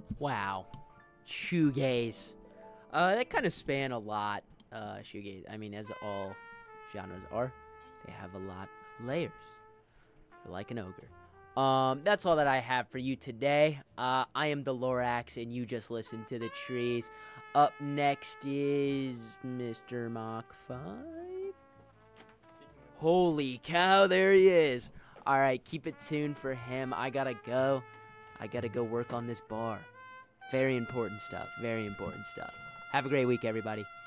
Wow. Shoegaze. They kind of span a lot. Shoegaze. I mean, as all genres are, they have a lot of layers. They're like an ogre. That's all that I have for you today. I am the Lorax, and you just listened to the trees. Up next is Mr. Mach 5. Holy cow, there he is. All right, keep it tuned for him. I gotta go. I gotta go work on this bar. Very important stuff. Very important stuff. Have a great week, everybody.